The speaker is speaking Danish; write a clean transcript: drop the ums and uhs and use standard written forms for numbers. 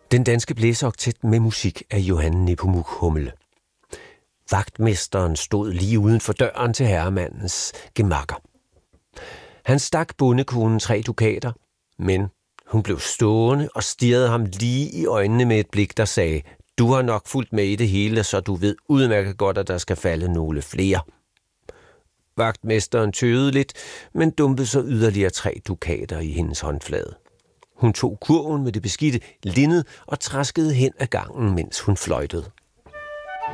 Den danske blæseoktet med musik af Johan Nepomuk Hummel. Vagtmesteren stod lige uden for døren til herremandens gemakker. Han stak bondekonen 3 dukater, men hun blev stående og stirrede ham lige i øjnene med et blik, der sagde: "Du har nok fulgt med i det hele, så du ved udmærket godt, at der skal falde nogle flere." Vagtmesteren tøvede lidt, men dumpede så yderligere 3 dukater i hendes håndflade. Hun tog kurven med det beskidte linned og traskede hen ad gangen, mens hun fløjtede.